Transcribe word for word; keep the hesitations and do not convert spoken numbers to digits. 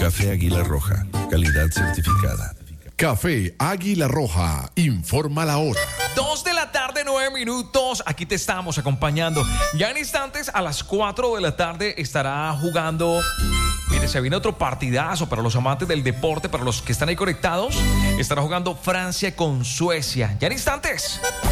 Café Águila Roja, calidad certificada. Café Águila Roja, informa la hora. Dos de la tarde, nueve minutos. Aquí te estamos acompañando. Ya en instantes, a las cuatro de la tarde, estará jugando. Mire, se viene otro partidazo para los amantes del deporte, para los que están ahí conectados. Estará jugando Francia con Suecia. Ya en instantes.